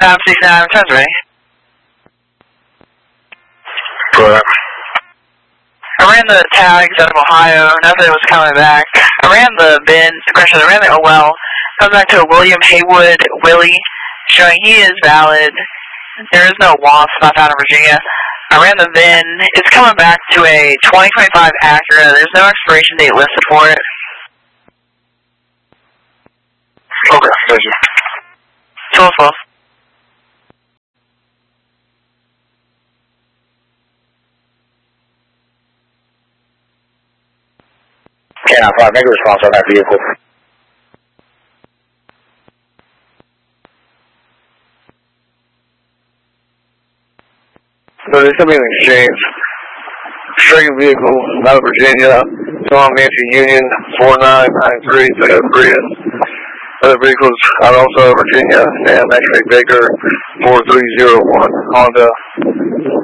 Top 69, turns ready. Right. I ran the tags out of Ohio, nothing was coming back. I ran the bin, I ran the OL, comes back to a William Haywood Willie, showing he is valid. There is no loss not found in Virginia. I ran the VIN, it's coming back to a 2025 Acura, there's no expiration date listed for it. Okay, thank you. 1212. Canine 5, make a response on that vehicle. So there's something in exchange. Striking vehicle out of Virginia, Tom Nancy Union, 4993, pick up Bria. Other vehicles out also of Virginia, and X-Ray Baker, 4301, Honda